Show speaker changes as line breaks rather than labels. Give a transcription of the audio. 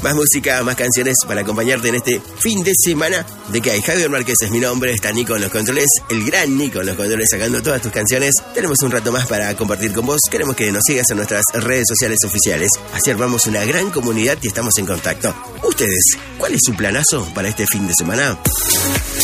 Más música, más canciones para acompañarte en este fin de semana. ¿De qué hay? Javier Márquez es mi nombre, está Nico en los controles, el gran Nico en los controles sacando todas tus canciones. Tenemos un rato más para compartir con vos. Queremos que nos sigas en nuestras redes sociales oficiales. Así armamos una gran comunidad y estamos en contacto. Ustedes, ¿cuál es su planazo para este fin de semana?